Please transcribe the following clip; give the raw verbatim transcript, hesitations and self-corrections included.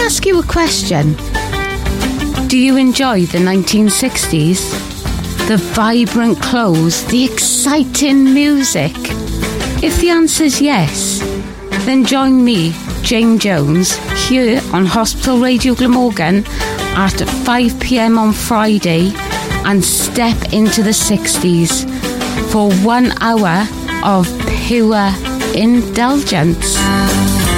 ask you a question? Do you enjoy the nineteen sixties? The vibrant clothes, the exciting music? If the answer's yes, then join me, Jane Jones, here on Hospital Radio Glamorgan at five p.m. on Friday and step into the sixties for one hour of pure indulgence.